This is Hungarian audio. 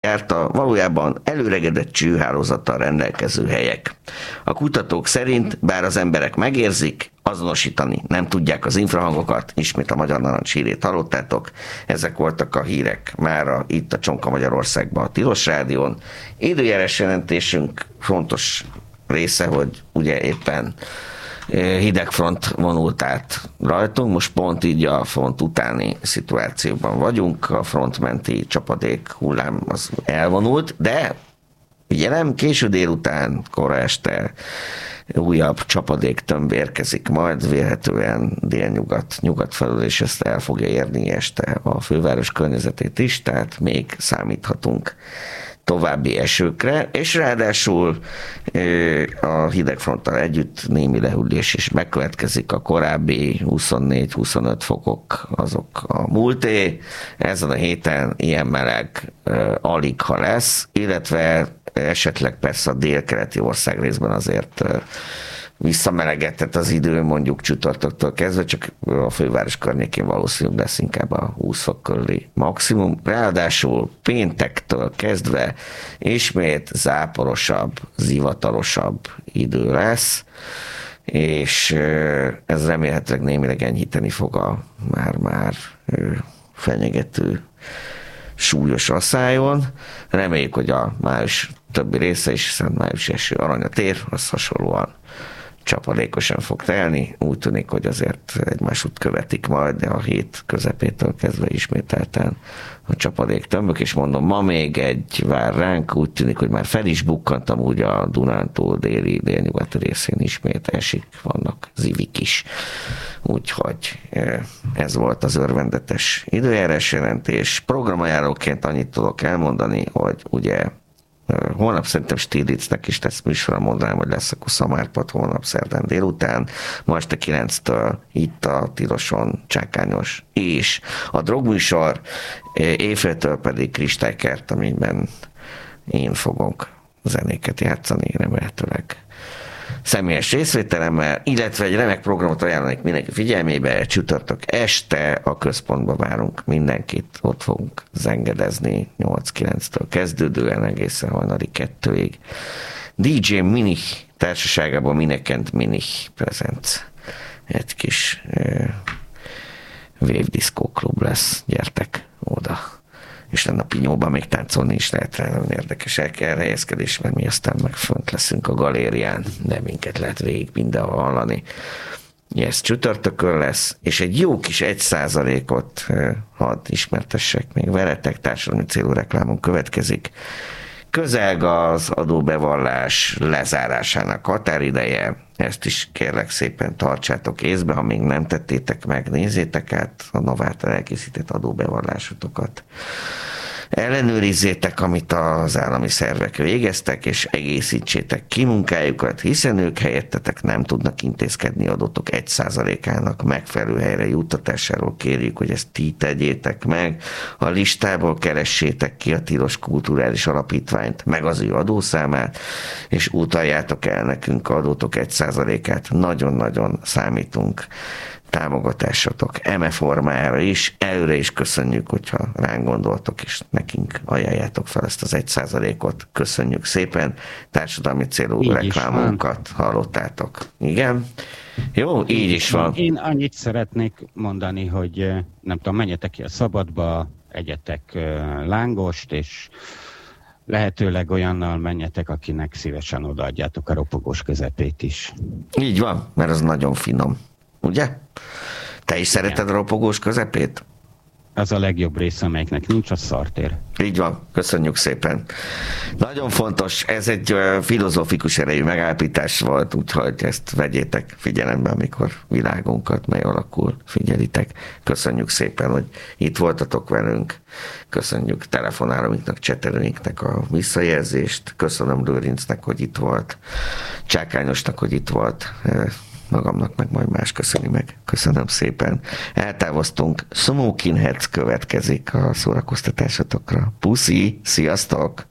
járta valójában előregedett csőhálózattal rendelkező helyek. A kutatók szerint, bár az emberek megérzik, azonosítani nem tudják az infrahangokat, ismét a Magyar Narancs hírét hallottátok, ezek voltak a hírek mára itt a Csonka Magyarországban, a Tilos Rádión. Időjárás jelentésünk fontos része, hogy ugye éppen hidegfront vonult át rajtunk, most pont így a front utáni szituációban vagyunk, a frontmenti csapadék hullám az elvonult, de figyelem, késő délután, kora este újabb csapadéktömb érkezik majd, vélhetően délnyugat felől, és ezt el fogja érni este a főváros környezetét is, tehát még számíthatunk további esőkre, és ráadásul a hidegfronttal együtt némi lehűlés is megkövetkezik, a korábbi 24-25 fokok azok a múlté, ezen a héten ilyen meleg alig ha lesz, illetve esetleg persze a délkeleti országrészben azért visszamelegedett az idő, mondjuk csütörtöktől kezdve, csak a főváros környékén valószínűleg lesz inkább a 20 fok körüli maximum. Ráadásul péntektől kezdve ismét záporosabb, zivatarosabb idő lesz, és ez remélhetőleg némileg enyhíteni fog a már fenyegető súlyos asszályon. Reméljük, hogy a május többi része is, hiszen május eső Aranyatér, az hasonlóan csapadékosan fog telni. Úgy tűnik, hogy azért egymásút követik majd, de a hét közepétől kezdve ismételten a csapadék tömbök, és mondom, ma még egy vár ránk, úgy tűnik, hogy már fel is bukkantam úgy a Dunántúl délnyugati részén ismét esik, vannak zivik is. Úgyhogy ez volt az örvendetes időjárás jelentés. Programajánlóként annyit tudok elmondani, hogy ugye holnap szerintem Stirlicnek is tesz műsorra, mondanám, hogy lesz a Kuszamárpad holnap szerdán délután, ma este 9-től itt a Tiloson Csákányos és a drogműsor, éjféltől pedig Kristálykert, amiben én fogok zenéket játszani, remélhetőleg személyes részvételemmel, illetve egy remek programot ajánlanék mindenki figyelmébe, csütörtök este a központba várunk mindenkit, ott fogunk zengedezni 8-9-től kezdődően egészen hajnali 2-ig. DJ Minich társaságában Minekent Minich Presents. Egy kis Wave Disco klub lesz, gyertek oda. És lenne a Pinyóban még táncolni is lehet, nagyon érdekes elhelyezkedés, mert mi aztán meg fönt leszünk a galérián, de minket lehet végig mindenhol hallani. Ez csütörtökön lesz, és egy jó kis 1%-ot hadd ismertessek még veletek, társadalmi célú reklámon következik. Közelg az adóbevallás lezárásának határideje, ezt is kérlek szépen tartsátok észbe, ha még nem tettétek meg, nézzétek át a NAV által elkészített adóbevallásotokat. Ellenőrizzétek, amit az állami szervek végeztek, és egészítsétek ki munkájukat, hiszen ők helyettetek nem tudnak intézkedni adótok 1%-ának megfelelő helyre juttatásáról. Kérjük, hogy ezt ti tegyétek meg. A listából keressétek ki a Tilos Kulturális Alapítványt, meg az ő adószámát, és utaljátok el nekünk adótok 1%-át. Nagyon-nagyon számítunk támogatásatok eme formájára is. Előre is köszönjük, hogyha ránk gondoltok, és nekünk ajánljátok fel ezt az 1%-ot. Köszönjük szépen. Társadalmi célú így reklámunkat hallottátok. Igen? Jó, így is van. Én annyit szeretnék mondani, hogy nem tudom, menjetek ki a szabadba, egyetek lángost, és lehetőleg olyannal menjetek, akinek szívesen odaadjátok a ropogós közepét is. Így van, mert az nagyon finom. Ugye? Te is szereted a ropogós közepét? Az a legjobb része, amelyiknek nincs, a szartér. Így van, köszönjük szépen. Nagyon fontos, ez egy filozófikus erejű megállapítás volt, úgyhogy ezt vegyétek figyelembe, amikor világunkat mely alakul, figyelitek. Köszönjük szépen, hogy itt voltatok velünk. Köszönjük telefonálóinknak, csetelőinknek a visszajelzést. Köszönöm Lőrincnek, hogy itt volt. Csákányosnak, hogy itt volt. Magamnak meg majd más köszöni meg. Köszönöm szépen. Eltávoztunk. Smoking Heads következik a szórakoztatásotokra. Puszi, sziasztok!